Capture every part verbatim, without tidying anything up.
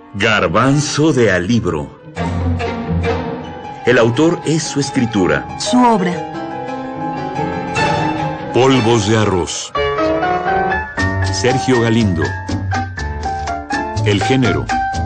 Garbanzo de alibro. El autor es su escritura. Su obra. Polvos de arroz. Sergio Galindo. El género.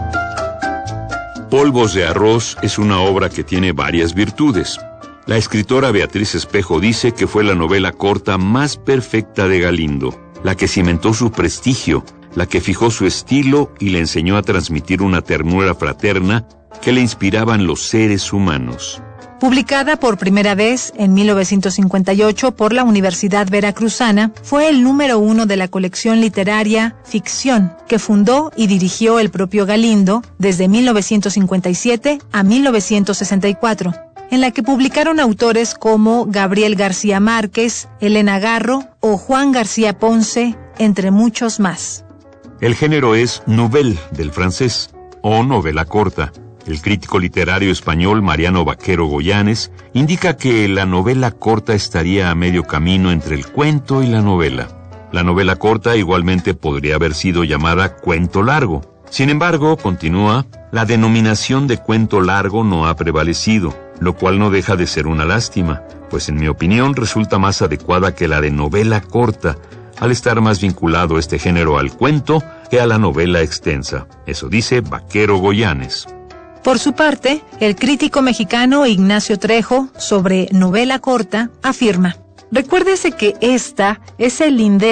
Polvos de arroz es una obra que tiene varias virtudes. La escritora Beatriz Espejo dice que fue la novela corta más perfecta de Galindo, la que cimentó su prestigio, la que fijó su estilo y le enseñó a transmitir una ternura fraterna que le inspiraban los seres humanos. Publicada por primera vez en mil novecientos cincuenta y ocho por la Universidad Veracruzana, fue el número uno de la colección literaria Ficción, que fundó y dirigió el propio Galindo desde mil novecientos cincuenta y siete a mil novecientos sesenta y cuatro, en la que publicaron autores como Gabriel García Márquez, Elena Garro o Juan García Ponce, entre muchos más. El género es nouvelle, del francés, o novela corta. El crítico literario español Mariano Vaquero Goyanes indica que la novela corta estaría a medio camino entre el cuento y la novela. La novela corta igualmente podría haber sido llamada cuento largo. Sin embargo, continúa, la denominación de cuento largo no ha prevalecido, lo cual no deja de ser una lástima, pues en mi opinión resulta más adecuada que la de novela corta, al estar más vinculado este género al cuento que a la novela extensa. Eso dice Vaquero Goyanes. Por su parte, el crítico mexicano Ignacio Trejo, sobre novela corta, afirma: recuérdese que esta es el lindero